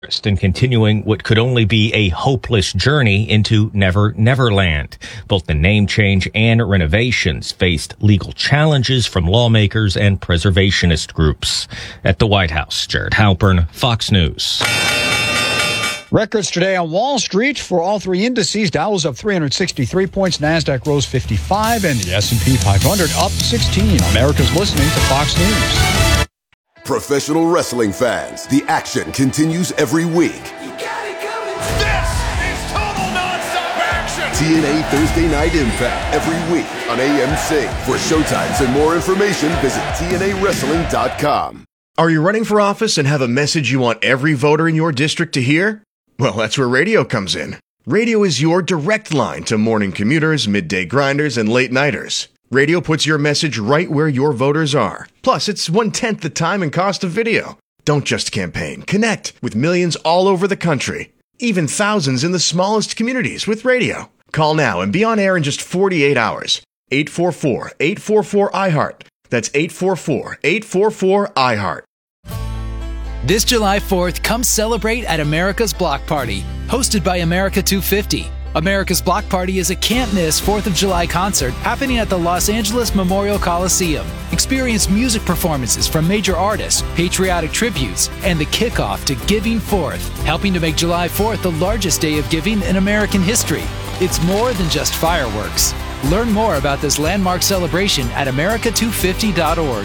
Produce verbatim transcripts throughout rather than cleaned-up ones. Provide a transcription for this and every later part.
and continuing what could only be a hopeless journey into Never Neverland. Both the name change and renovations faced legal challenges from lawmakers and preservationist groups. At the White House, Jared Halpern, Fox News. Records today on Wall Street for all three indices. Dow was up three hundred sixty-three points, NASDAQ rose fifty-five, and the S and P five hundred up sixteen. America's listening to Fox News. Professional wrestling fans, the action continues every week. You got it coming. This is total nonstop action. T N A Thursday Night Impact every week on A M C. For showtimes and more information, visit T N A wrestling dot com. Are you running for office and have a message you want every voter in your district to hear? Well, that's where radio comes in. Radio is your direct line to morning commuters, midday grinders, and late nighters. Radio puts your message right where your voters are. Plus, it's one-tenth the time and cost of video. Don't just campaign. Connect with millions all over the country. Even thousands in the smallest communities with radio. Call now and be on air in just forty-eight hours. eight four four, eight four four, I heart. That's eight four four, eight four four, I heart. This July fourth, come celebrate at America's Block Party, hosted by America two fifty. America's Block Party is a can't-miss fourth of July concert happening at the Los Angeles Memorial Coliseum. Experience music performances from major artists, patriotic tributes, and the kickoff to Giving Fourth, helping to make July fourth the largest day of giving in American history. It's more than just fireworks. Learn more about this landmark celebration at America two fifty dot org.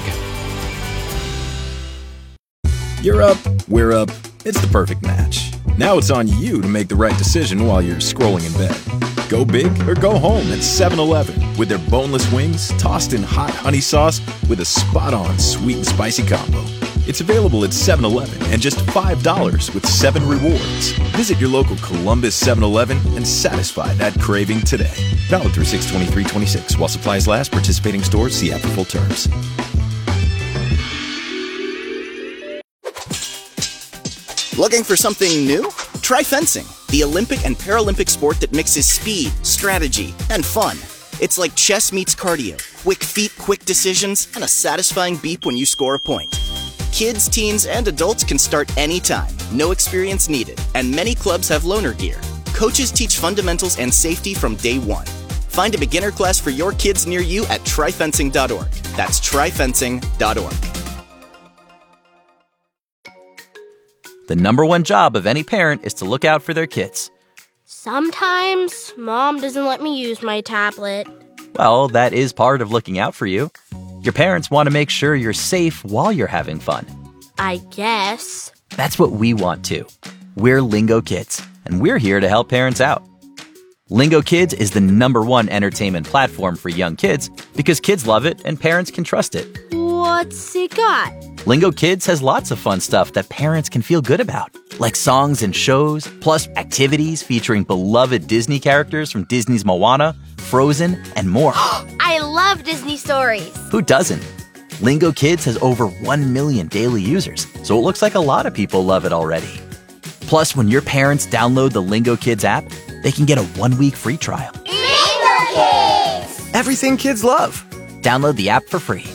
You're up, we're up. It's the perfect match. Now it's on you to make the right decision while you're scrolling in bed. Go big or go home at seven eleven with their boneless wings tossed in hot honey sauce with a spot-on sweet and spicy combo. It's available at seven eleven and just five dollars with seven rewards. Visit your local Columbus seven eleven and satisfy that craving today. Valid through six twenty-three twenty-six. While supplies last, participating stores see app for full terms. Looking for something new? Try fencing, the Olympic and Paralympic sport that mixes speed, strategy, and fun. It's like chess meets cardio, quick feet, quick decisions, and a satisfying beep when you score a point. Kids, teens, and adults can start anytime, no experience needed, and many clubs have loaner gear. Coaches teach fundamentals and safety from day one. Find a beginner class for your kids near you at try fencing dot org. That's try fencing dot org. The number one job of any parent is to look out for their kids. Sometimes Mom doesn't let me use my tablet. Well, that is part of looking out for you. Your parents want to make sure you're safe while you're having fun. I guess. That's what we want too. We're Lingo Kids, and we're here to help parents out. Lingo Kids is the number one entertainment platform for young kids because kids love it and parents can trust it. What's it got? Lingo Kids has lots of fun stuff that parents can feel good about, like songs and shows, plus activities featuring beloved Disney characters from Disney's Moana, Frozen, and more. I love Disney stories. Who doesn't? Lingo Kids has over one million daily users, so it looks like a lot of people love it already. Plus, when your parents download the Lingo Kids app, they can get a one-week free trial. Lingo Kids! Everything kids love. Download the app for free.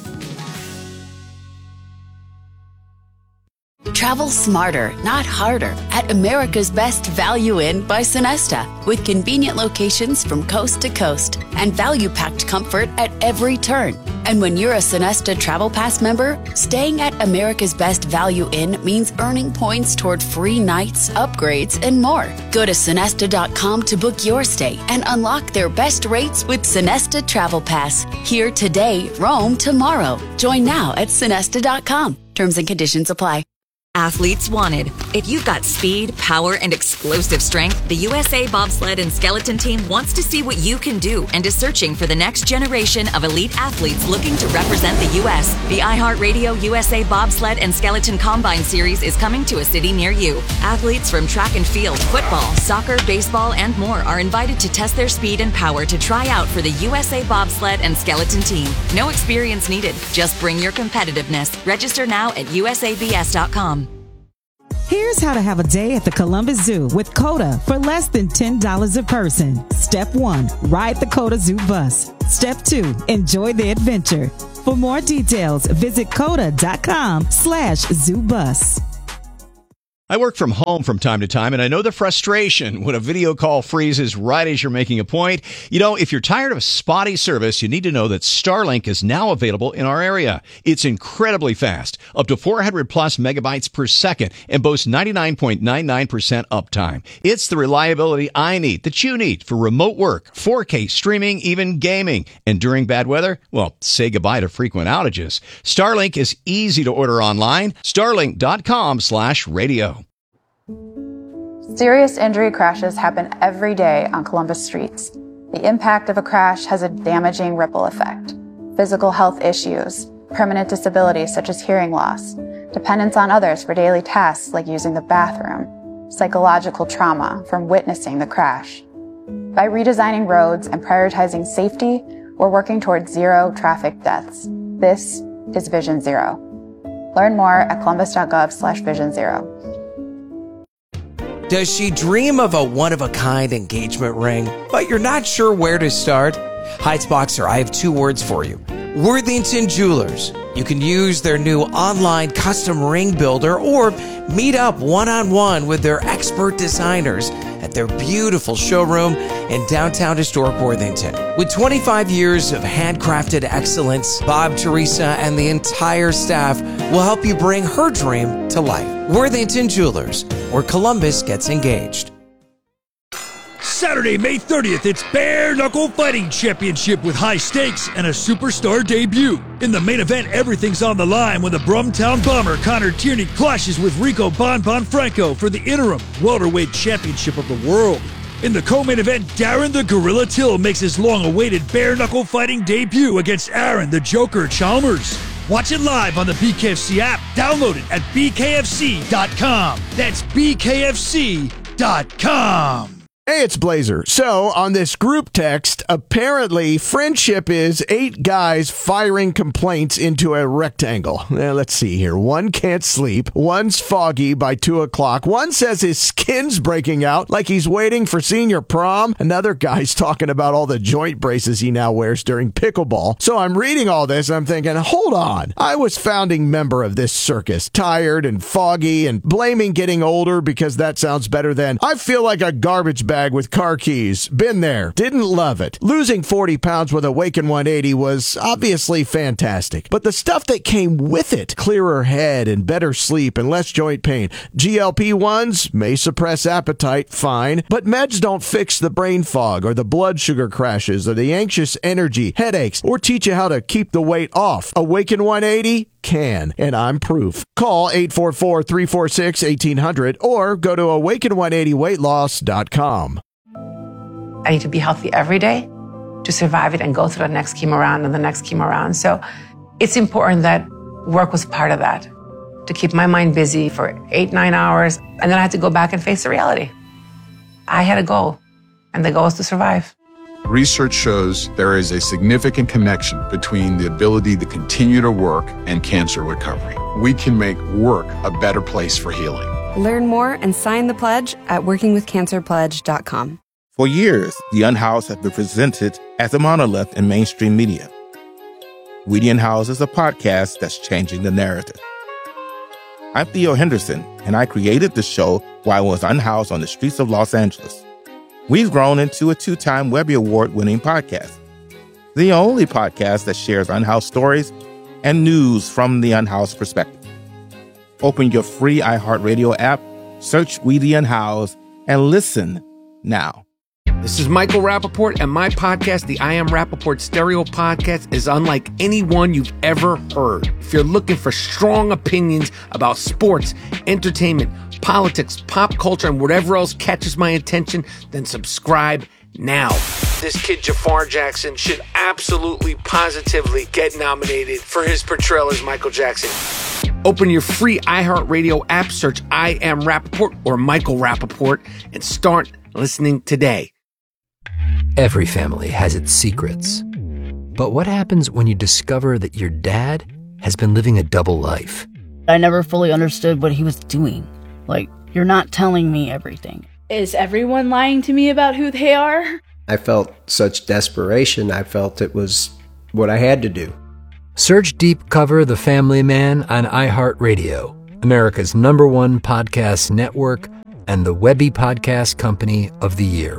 Travel smarter, not harder, at America's Best Value Inn by Sonesta, with convenient locations from coast to coast and value-packed comfort at every turn. And when you're a Sonesta Travel Pass member, staying at America's Best Value Inn means earning points toward free nights, upgrades, and more. Go to Sonesta dot com to book your stay and unlock their best rates with Sonesta Travel Pass. Here today, roam tomorrow. Join now at Sonesta dot com. Terms and conditions apply. Athletes wanted. If you've got speed, power, and explosive strength, the U S A Bobsled and Skeleton Team wants to see what you can do and is searching for the next generation of elite athletes looking to represent the U S The iHeartRadio U S A Bobsled and Skeleton Combine Series is coming to a city near you. Athletes from track and field, football, soccer, baseball, and more are invited to test their speed and power to try out for the U S A Bobsled and Skeleton Team. No experience needed. Just bring your competitiveness. Register now at U S A B S dot com. Here's how to have a day at the Columbus Zoo with COTA for less than ten dollars a person. Step one, ride the COTA Zoo bus. Step two, enjoy the adventure. For more details, visit COTA dot com slash zoo bus. I work from home from time to time, and I know the frustration when a video call freezes right as you're making a point. You know, if you're tired of spotty service, you need to know that Starlink is now available in our area. It's incredibly fast, up to four hundred plus megabytes per second, and boasts ninety-nine point nine nine percent uptime. It's the reliability I need, that you need, for remote work, four K streaming, even gaming. And during bad weather, well, say goodbye to frequent outages. Starlink is easy to order online. Starlink.com slash radio. Serious injury crashes happen every day on Columbus streets. The impact of a crash has a damaging ripple effect. Physical health issues, permanent disabilities such as hearing loss, dependence on others for daily tasks like using the bathroom, psychological trauma from witnessing the crash. By redesigning roads and prioritizing safety, we're working towards zero traffic deaths. This is Vision Zero. Learn more at columbus.gov slash vision zero. Does she dream of a one-of-a-kind engagement ring, but you're not sure where to start? Heights Boxer, I have two words for you. Worthington Jewelers. You can use their new online custom ring builder or meet up one-on-one with their expert designers at their beautiful showroom in downtown historic Worthington. With twenty-five years of handcrafted excellence, Bob, Teresa, and the entire staff will help you bring her dream to life. Worthington Jewelers, where Columbus gets engaged. Saturday, May thirtieth, it's Bare Knuckle Fighting Championship with high stakes and a superstar debut. In the main event, everything's on the line when the Brumtown Bomber Connor Tierney clashes with Rico Bon Bon Franco for the interim welterweight championship of the world. In the co-main event, Darren the Gorilla Till makes his long-awaited Bare Knuckle Fighting debut against Aaron the Joker Chalmers. Watch it live on the B K F C app. Download it at b k f c dot com. That's b k f c dot com. Hey, it's Blazer. So, on this group text, apparently friendship is eight guys firing complaints into a rectangle. Now, let's see here. One can't sleep. One's foggy by two o'clock. One says his skin's breaking out like he's waiting for senior prom. Another guy's talking about all the joint braces he now wears during pickleball. So, I'm reading all this and I'm thinking, hold on. I was founding member of this circus, tired and foggy and blaming getting older because that sounds better than I feel like a garbage bag with car keys. Been there. Didn't love it. Losing forty pounds with Awaken one eighty was obviously fantastic. But the stuff that came with it, clearer head and better sleep and less joint pain. G L P ones may suppress appetite, fine. But meds don't fix the brain fog or the blood sugar crashes or the anxious energy, headaches, or teach you how to keep the weight off. Awaken one eighty can, and I'm proof. Call eight four four, three four six, one eight hundred or go to awaken one eighty weight loss dot com. I need to be healthy every day to survive it and go through the next chemo round and the next chemo round. So it's important that work was part of that, to keep my mind busy for eight, nine hours. And then I had to go back and face the reality. I had a goal, and the goal was to survive. Research shows there is a significant connection between the ability to continue to work and cancer recovery. We can make work a better place for healing. Learn more and sign the pledge at working with cancer pledge dot com. For years, The Unhoused have been presented as a monolith in mainstream media. We The Unhoused is a podcast that's changing the narrative. I'm Theo Henderson, and I created the show while I was unhoused on the streets of Los Angeles. We've grown into a two-time Webby Award-winning podcast, the only podcast that shares unhoused stories and news from the unhoused perspective. Open your free iHeartRadio app, search We The Unhoused, and listen now. This is Michael Rappaport, and my podcast, the I Am Rappaport Stereo Podcast, is unlike any one you've ever heard. If you're looking for strong opinions about sports, entertainment, politics, pop culture, and whatever else catches my attention, then subscribe now. This kid Jafar Jackson should absolutely, positively get nominated for his portrayal as Michael Jackson. Open your free iHeartRadio app, search I Am Rappaport or Michael Rappaport, and start listening today. Every family has its secrets. But what happens when you discover that your dad has been living a double life? I never fully understood what he was doing. Like, you're not telling me everything. Is everyone lying to me about who they are? I felt such desperation. I felt it was what I had to do. Search Deep Cover The Family Man on iHeartRadio America's number one podcast network and the Webby Podcast Company of the Year.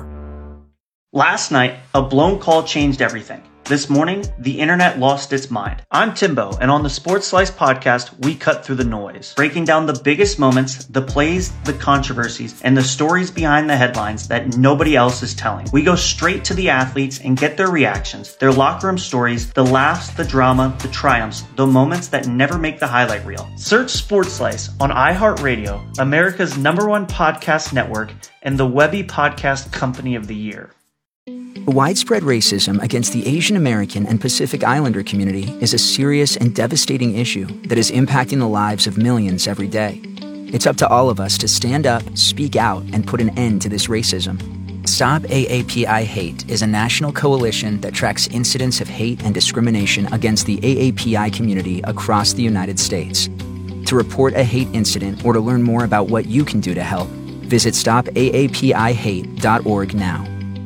Last night, a blown call changed everything. This morning, the internet lost its mind. I'm Timbo, and on the Sports Slice podcast, we cut through the noise, breaking down the biggest moments, the plays, the controversies, and the stories behind the headlines that nobody else is telling. We go straight to the athletes and get their reactions, their locker room stories, the laughs, the drama, the triumphs, the moments that never make the highlight reel. Search Sports Slice on iHeartRadio, America's number one podcast network, and the Webby Podcast Company of the Year. Widespread racism against the Asian American and Pacific Islander community is a serious and devastating issue that is impacting the lives of millions every day. It's up to all of us to stand up, speak out, and put an end to this racism. Stop A A P I Hate is a national coalition that tracks incidents of hate and discrimination against the A A P I community across the United States. To report a hate incident or to learn more about what you can do to help, visit stop A A P I hate dot org now.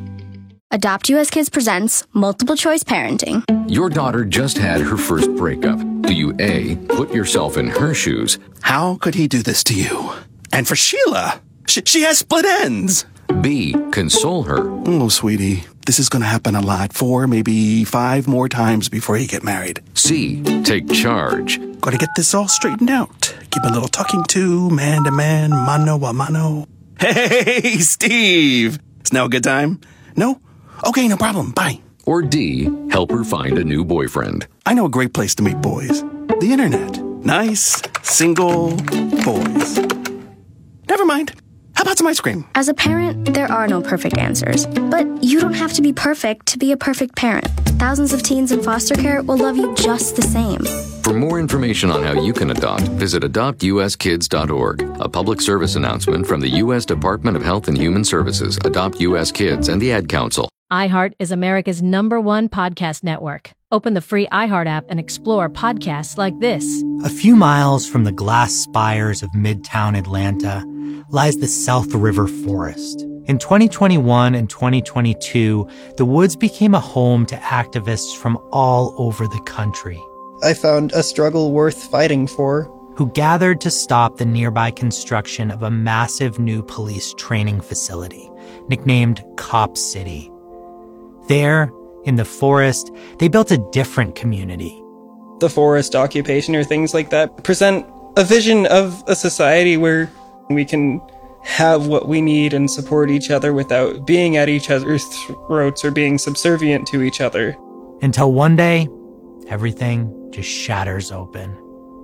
Adopt U S Kids presents Multiple Choice Parenting. Your daughter just had her first breakup. Do you A, put yourself in her shoes? How could he do this to you? And for Sheila, she, she has split ends. B, console her. Oh, sweetie, this is going to happen a lot. Four, maybe five more times before you get married. C, take charge. Got to get this all straightened out. Keep a little talking to, man to man, mano a mano. Hey, Steve. Is now a good time? No? Okay, no problem. Bye. Or D, help her find a new boyfriend. I know a great place to meet boys. The internet. Nice, single boys. Never mind. How about some ice cream? As a parent, there are no perfect answers. But you don't have to be perfect to be a perfect parent. Thousands of teens in foster care will love you just the same. For more information on how you can adopt, visit adopt u s kids dot org. A public service announcement from the U S Department of Health and Human Services, Adopt U S Kids, and the Ad Council. iHeart is America's number one podcast network. Open the free iHeart app and explore podcasts like this. A few miles from the glass spires of Midtown Atlanta lies the South River Forest. In twenty twenty-one and twenty twenty-two, the woods became a home to activists from all over the country. I found a struggle worth fighting for. Who gathered to stop the nearby construction of a massive new police training facility, nicknamed Cop City. There, in the forest, they built a different community. The forest occupation or things like that present a vision of a society where we can have what we need and support each other without being at each other's throats or being subservient to each other. Until one day, everything just shatters open.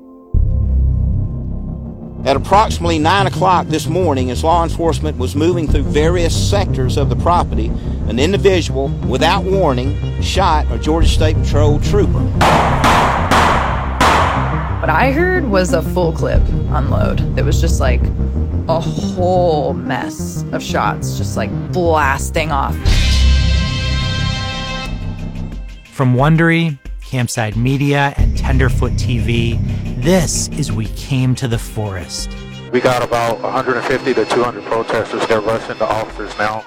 At approximately nine o'clock this morning, as law enforcement was moving through various sectors of the property, an individual, without warning, shot a Georgia State Patrol trooper. What I heard was a full clip unload. It was just like a whole mess of shots, just like blasting off. From Wondery, Campside Media, and Tenderfoot T V, this is We Came to the Forest. We got about one hundred fifty to two hundred protesters that rush into officers now.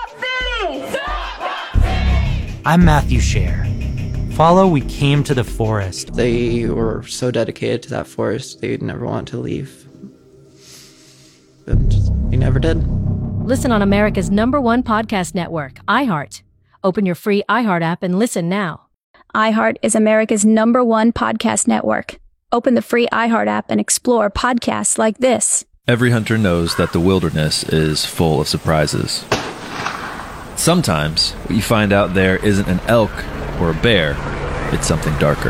I'm Matthew Scher. Follow We Came to the Forest. They were so dedicated to that forest, they'd never want to leave. But we never did. Listen on America's number one podcast network, iHeart. Open your free iHeart app and listen now. iHeart is America's number one podcast network. Open the free iHeart app and explore podcasts like this. Every hunter knows that the wilderness is full of surprises. Sometimes what you find out there isn't an elk or a bear, it's something darker.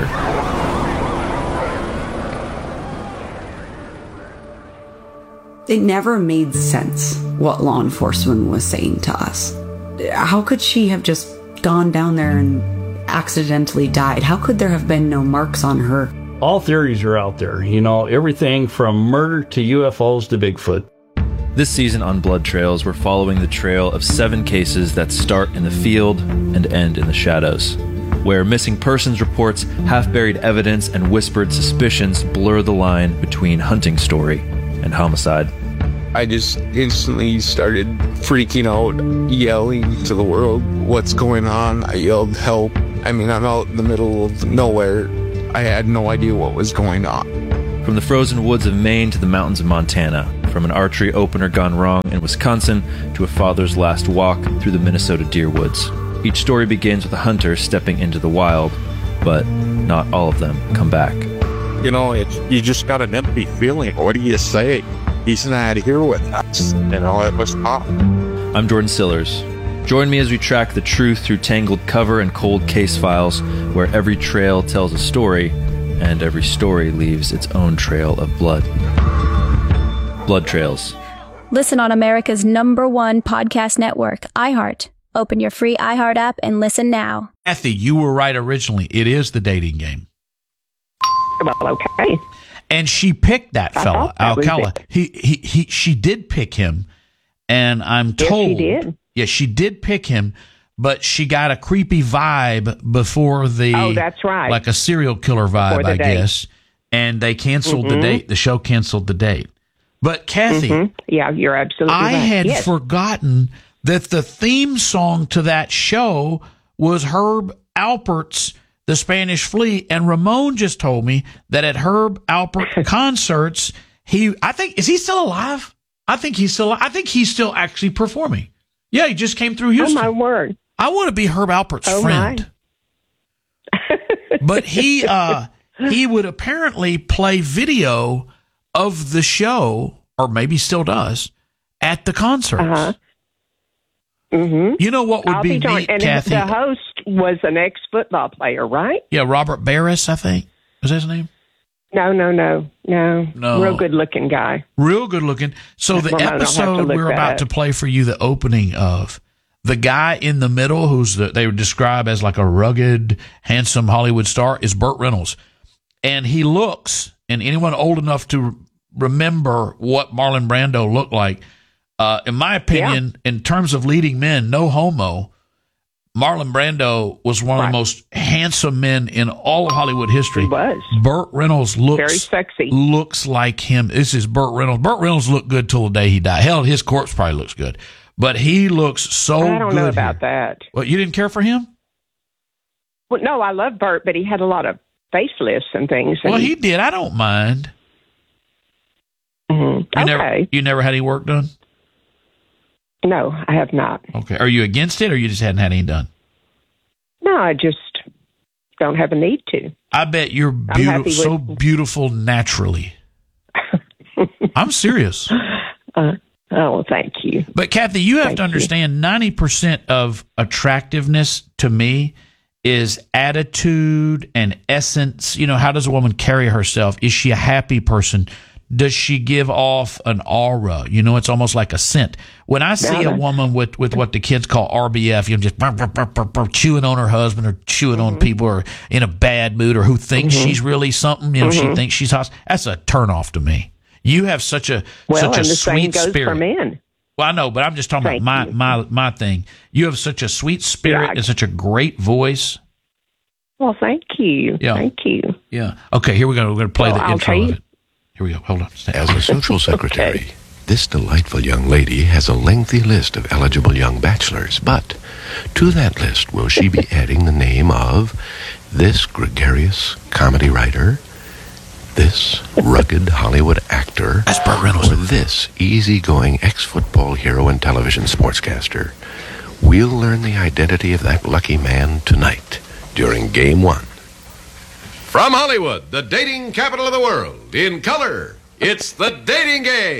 It never made sense what law enforcement was saying to us. How could she have just gone down there and accidentally died? How could there have been no marks on her? All theories are out there, you know, everything from murder to U F Os to Bigfoot. This season on Blood Trails, we're following the trail of seven cases that start in the field and end in the shadows, where missing persons reports, half-buried evidence, and whispered suspicions blur the line between hunting story and homicide. I just instantly started freaking out, yelling to the world, "What's going on?" I yelled, "Help." I mean, I'm out in the middle of nowhere. I had no idea what was going on. From the frozen woods of Maine to the mountains of Montana, from an archery opener gone wrong in Wisconsin to a father's last walk through the Minnesota deer woods. Each story begins with a hunter stepping into the wild, but not all of them come back. You know, it's, you just got an empty feeling. What do you say? He's not here with us. You know, it was tough. I'm Jordan Sillers. Join me as we track the truth through tangled cover and cold case files, where every trail tells a story, and every story leaves its own trail of blood. Blood Trails. Listen on America's number one podcast network, iHeart. Open your free iHeart app and listen now. Kathy, you were right originally. It is The Dating Game. Well, okay. And she picked that I fella, that Alcala. He, he, he, she did pick him, and I'm yes, told. She did. Yeah, she did pick him, but she got a creepy vibe before the. Oh, that's right. Like a serial killer vibe, I date. guess. And they canceled mm-hmm. the date. The show canceled the date. But Kathy, mm-hmm. yeah, you're absolutely I right. had yes. forgotten that the theme song to that show was Herb Alpert's The Spanish Flea, and Ramon just told me that at Herb Alpert concerts, he, I think, is he still alive? I think he's still, I think he's still actually performing. Yeah, he just came through Houston. Oh, my word. I want to be Herb Alpert's oh, friend. But he, uh, he would apparently play video of the show, or maybe still does, at the concerts. Uh-huh. Mm-hmm. You know what would I'll be, be neat, and Kathy? The host was an ex-football player, right? Yeah, Robert Barris, I think. Was that his name? No, no, no, no. No. Real good-looking guy. Real good-looking. So the Ramon, episode we're about up. to play for you, the opening of, the guy in the middle, who's the, they would describe as like a rugged, handsome Hollywood star, is Burt Reynolds. And he looks, and anyone old enough to remember what Marlon Brando looked like, uh, in my opinion, yeah. in terms of leading men, no homo, Marlon Brando was one right. of the most handsome men in all of Hollywood history. He was. Burt Reynolds looks very sexy. Looks like him. This is Burt Reynolds. Burt Reynolds looked good till the day he died. Hell, his corpse probably looks good, but he looks so good. I don't good know about here. that. Well, you didn't care for him? Well, no, I love Burt, but he had a lot of facelifts and things. And well, he did. I don't mind. Mm-hmm. You okay. Never, you never had any work done? No, I have not. Okay. Are you against it, or you just hadn't had any done? No, I just don't have a need to. I bet you're beautiful, so beautiful naturally. I'm serious. Uh, oh, thank you. But, Kathy, you have thank to understand you. ninety percent of attractiveness to me is attitude and essence. You know, how does a woman carry herself? Is she a happy person? Does she give off an aura? You know, it's almost like a scent. When I see a woman with, with what the kids call R B F, you know, just burr, burr, burr, burr, burr, chewing on her husband or chewing mm-hmm. on people or in a bad mood or who thinks mm-hmm. she's really something, you know, mm-hmm. she thinks she's hot. That's a turnoff to me. You have such a well, such a and the sweet same goes spirit. For men. Well, I know, but I'm just talking Thank about my, you. my my thing. You have such a sweet spirit yeah. and such a great voice. Well, thank you. Yeah. Thank you. Yeah. Okay, here we go. We're going to play well, the I'll intro of it. Here we go. Hold on. As a social secretary, okay. this delightful young lady has a lengthy list of eligible young bachelors, but to that list will she be adding the name of this gregarious comedy writer, this rugged Hollywood actor, That's Burt Reynolds, or this easygoing ex-football hero and television sportscaster? We'll learn the identity of that lucky man tonight during Game One. From Hollywood, the dating capital of the world, in color, it's The Dating Game.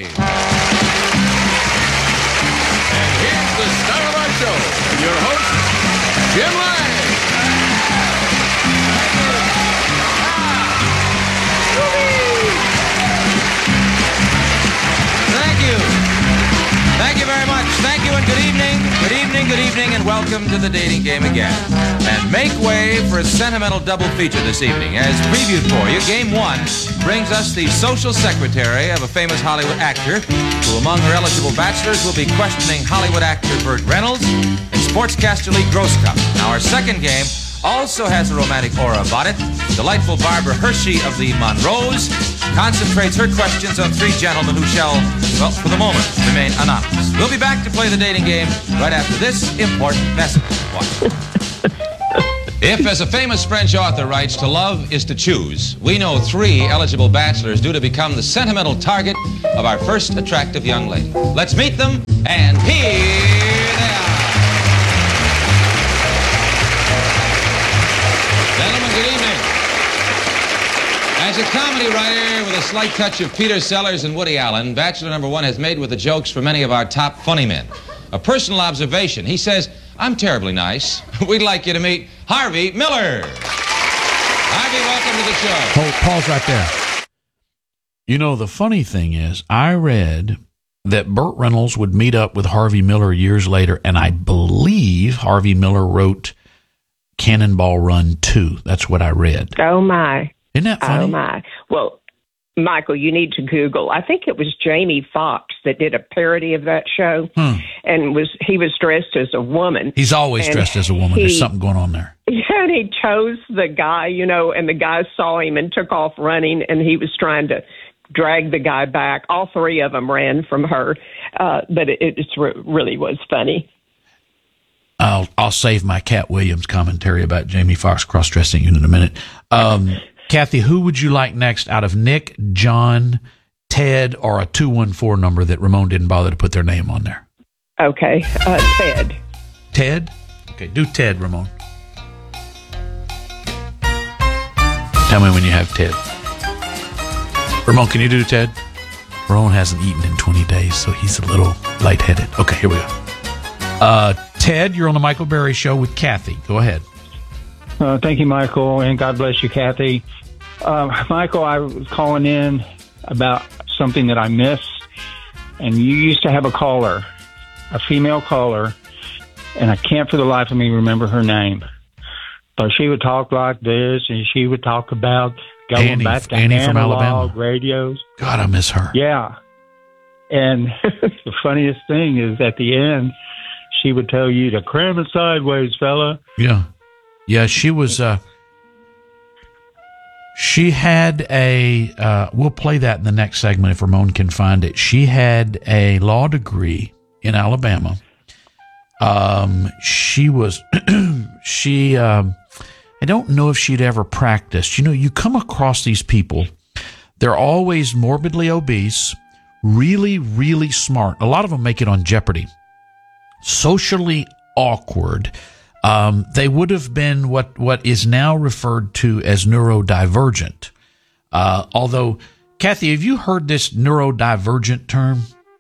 And here's the star of our show, your host, Jim Lang. Thank you. Thank you very much. Thank you and good evening. Good evening, good evening, and welcome to The Dating Game again. And make way for a sentimental double feature this evening. As previewed for you, Game One brings us the social secretary of a famous Hollywood actor, who among her eligible bachelors will be questioning Hollywood actor Burt Reynolds and sportscaster Lee Grosskopf. Now, our second game also has a romantic aura about it. Delightful Barbara Hershey of the Monroes concentrates her questions on three gentlemen who shall, well, for the moment, remain anonymous. We'll be back to play the dating game right after this important message. Watch. If, as a famous French author writes, to love is to choose, we know three eligible bachelors due to become the sentimental target of our first attractive young lady. Let's meet them, and here they are. Gentlemen, good evening. As a comedy writer with a slight touch of Peter Sellers and Woody Allen, Bachelor number one has made with the jokes for many of our top funny men. A personal observation. He says, I'm terribly nice. We'd like you to meet Harvey Miller. Harvey, welcome to the show. Hold, pause right there. You know, the funny thing is, I read that Burt Reynolds would meet up with Harvey Miller years later, and I believe Harvey Miller wrote Cannonball Run two. That's what I read. Oh, my. Isn't that funny? Oh, my. Well, Michael, you need to Google. I think it was Jamie Foxx that did a parody of that show, hmm. and was he was dressed as a woman. He's always dressed as a woman. He, There's something going on there. Yeah, and he chose the guy, you know, and the guy saw him and took off running, and he was trying to drag the guy back. All three of them ran from her, uh, but it, it re- really was funny. I'll I'll save my Cat Williams commentary about Jamie Foxx cross-dressing in a minute. Um, Kathy, who would you like next out of Nick, John, Ted, or a two one four number that Ramon didn't bother to put their name on there? Okay, uh, Ted. Ted? Okay, do Ted, Ramon. Tell me when you have Ted. Ramon, can you do Ted? Ramon hasn't eaten in twenty days, so he's a little lightheaded. Okay, here we go. Uh, Ted, you're on the Michael Berry Show with Kathy. Go ahead. Uh, thank you, Michael, and God bless you, Kathy. Uh, Michael, I was calling in about something that I missed, and you used to have a caller, a female caller, and I can't for the life of me remember her name. But she would talk like this, and she would talk about going Annie, back to Annie from analog Alabama. radios. God, I miss her. Yeah. And the funniest thing is at the end, she would tell you to cram it sideways, fella. Yeah. Yeah, she was, uh, she had a, uh, we'll play that in the next segment if Ramon can find it. She had a law degree in Alabama. Um, she was, she, um, I don't know if she'd ever practiced. You know, you come across these people, they're always morbidly obese, really, really smart. A lot of them make it on Jeopardy. Socially awkward. Um, they would have been what, what is now referred to as neurodivergent. Uh, although, Kathy, have you heard this neurodivergent term?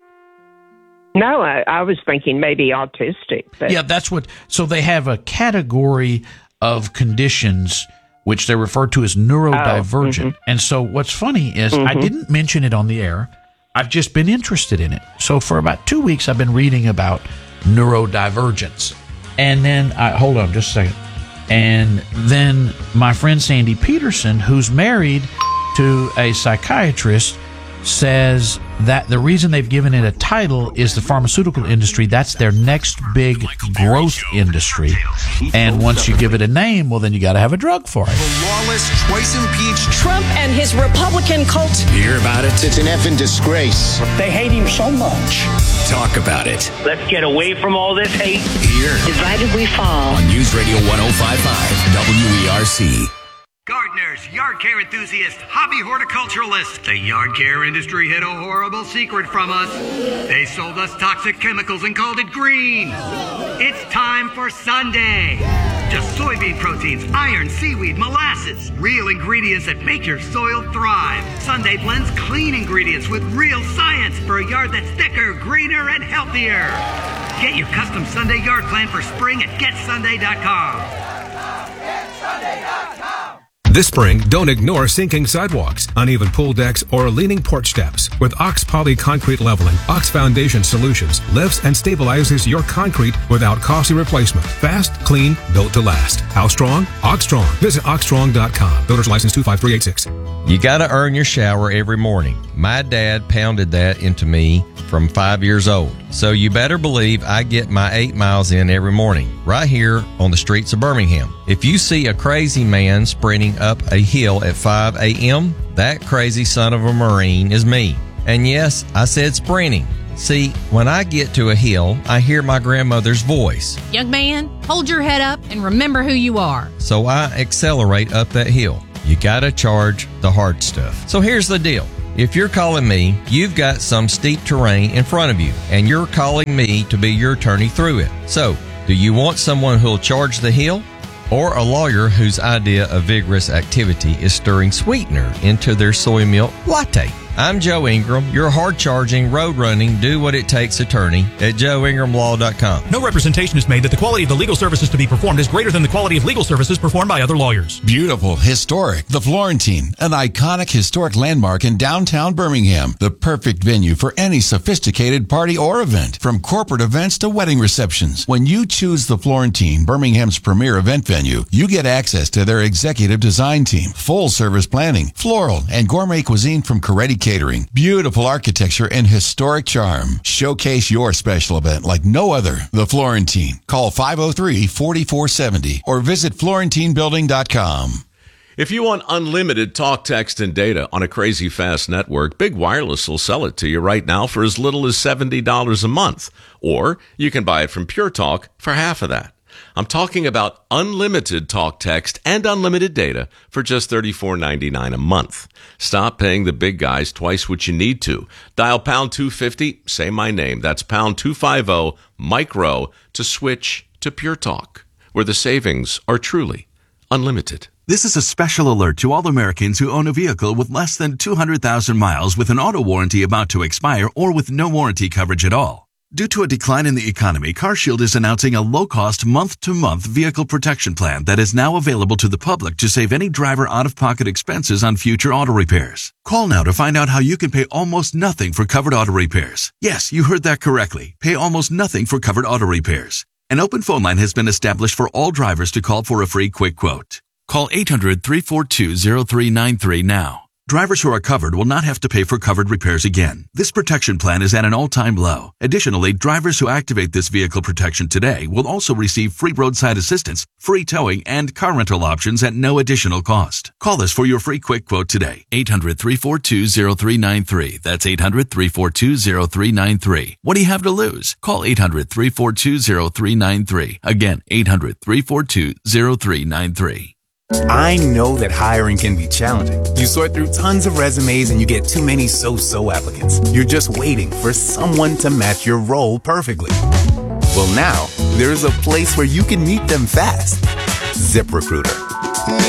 No, I, I was thinking maybe autistic. But. Yeah, that's what. So they have a category of conditions which they refer to as neurodivergent. Oh, mm-hmm. And so what's funny is mm-hmm. I didn't mention it on the air. I've just been interested in it. So for about two weeks, I've been reading about neurodivergence. And then, I, hold on just a second. And then my friend Sandy Peterson, who's married to a psychiatrist, says that the reason they've given it a title is the pharmaceutical industry. That's their next big growth industry. And once you give it a name, well, then you got to have a drug for it. The lawless, twice impeached Trump and his Republican cult. Hear about it? It's an effing disgrace. They hate him so much. Talk about it. Let's get away from all this hate. Here. Divided we fall. On News Radio one oh five point five W E R C. Gardeners, yard care enthusiasts, hobby horticulturalists. The yard care industry hid a horrible secret from us. They sold us toxic chemicals and called it green. It's time for Sunday. Just soybean proteins, iron, seaweed, molasses. Real ingredients that make your soil thrive. Sunday blends clean ingredients with real science for a yard that's thicker, greener, and healthier. Get your custom Sunday yard plan for spring at get sunday dot com. get sunday dot com. This spring, don't ignore sinking sidewalks, uneven pool decks, or leaning porch steps. With Ox Poly Concrete Leveling, Ox Foundation Solutions lifts and stabilizes your concrete without costly replacement. Fast, clean, built to last. How strong? Ox Strong. Visit ox strong dot com. Builder's license two five three eight six. You gotta earn your shower every morning. My dad pounded that into me from five years old. So you better believe I get my eight miles in every morning, right here on the streets of Birmingham. If you see a crazy man sprinting up a hill at five a.m., that crazy son of a Marine is me. And yes, I said sprinting. See, when I get to a hill, I hear my grandmother's voice. Young man, hold your head up and remember who you are. So I accelerate up that hill. You gotta charge the hard stuff. So here's the deal. If you're calling me, you've got some steep terrain in front of you, and you're calling me to be your attorney through it. So, do you want someone who'll charge the hill? Or a lawyer whose idea of vigorous activity is stirring sweetener into their soy milk latte? I'm Joe Ingram, your hard-charging, road-running, do-what-it-takes attorney at joe ingram law dot com. No representation is made that the quality of the legal services to be performed is greater than the quality of legal services performed by other lawyers. Beautiful, historic, the Florentine, an iconic historic landmark in downtown Birmingham. The perfect venue for any sophisticated party or event, from corporate events to wedding receptions. When you choose the Florentine, Birmingham's premier event venue, you get access to their executive design team, full-service planning, floral and gourmet cuisine from Coretti Catering, beautiful architecture and historic charm. Showcase your special event like no other. The Florentine. Call five oh three, four four seven oh or visit florentine building dot com. If you want unlimited talk, text, and data on a crazy fast network, Big Wireless will sell it to you right now for as little as seventy dollars a month. Or you can buy it from Pure Talk for half of that. I'm talking about unlimited talk, text, and unlimited data for just thirty-four ninety-nine a month. Stop paying the big guys twice what you need to. Dial pound two fifty, say my name. That's pound two fifty, micro, to switch to Pure Talk, where the savings are truly unlimited. This is a special alert to all Americans who own a vehicle with less than two hundred thousand miles with an auto warranty about to expire or with no warranty coverage at all. Due to a decline in the economy, CarShield is announcing a low-cost month-to-month vehicle protection plan that is now available to the public to save any driver out-of-pocket expenses on future auto repairs. Call now to find out how you can pay almost nothing for covered auto repairs. Yes, you heard that correctly. Pay almost nothing for covered auto repairs. An open phone line has been established for all drivers to call for a free quick quote. Call eight hundred, three four two, zero three nine three now. Drivers who are covered will not have to pay for covered repairs again. This protection plan is at an all-time low. Additionally, drivers who activate this vehicle protection today will also receive free roadside assistance, free towing, and car rental options at no additional cost. Call us for your free quick quote today. eight hundred, three four two, zero three nine three. That's eight hundred, three four two, zero three nine three. What do you have to lose? Call eight hundred, three four two, zero three nine three. Again, eight hundred, three four two, zero three nine three. I know that hiring can be challenging. You sort through tons of resumes and you get too many so-so applicants. You're just waiting for someone to match your role perfectly. Well, now, there's a place where you can meet them fast. ZipRecruiter.